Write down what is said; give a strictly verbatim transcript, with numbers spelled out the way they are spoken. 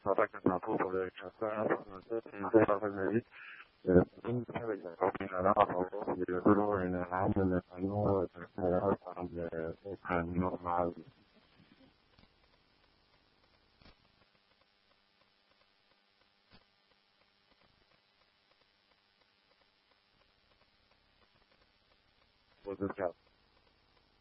ahora que no puedo rechazar, no sé la verdad. Un sabe que opinará a favor de otro en el año de español, de tercera, de el normal. Pues ya.